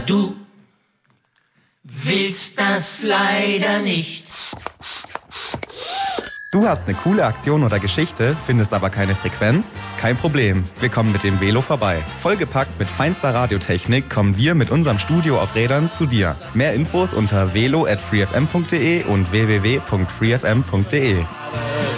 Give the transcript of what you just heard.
du willst das leider nicht. Du hast eine coole Aktion oder Geschichte, findest aber keine Frequenz? Kein Problem, wir kommen mit dem Velo vorbei. Vollgepackt mit feinster Radiotechnik kommen wir mit unserem Studio auf Rädern zu dir. Mehr Infos unter velo@freefm.de und www.freefm.de.